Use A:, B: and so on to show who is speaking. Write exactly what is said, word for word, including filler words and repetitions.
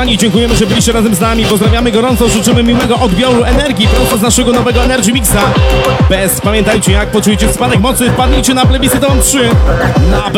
A: kochani, dziękujemy, że byliście razem z nami. Pozdrawiamy gorąco, życzymy miłego odbioru energii prosto z naszego nowego Energy Mixa. Bez, pamiętajcie, jak poczujecie spadek mocy, wpadnijcie na plebiscytową trzy. Na